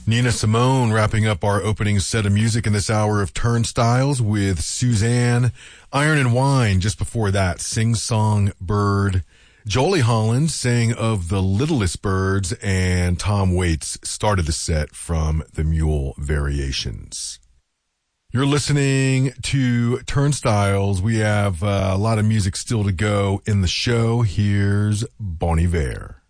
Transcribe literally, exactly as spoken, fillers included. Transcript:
Nina Simone wrapping up our opening set of music in this hour of Turnstiles with Suzanne. Iron and Wine just before that, Sing Song Bird. Jolie Holland sang of the Littlest Birds, and Tom Waits started the set from the Mule Variations. You're listening to Turnstiles. We have uh, a lot of music still to go in the show. Here's Bon Iver.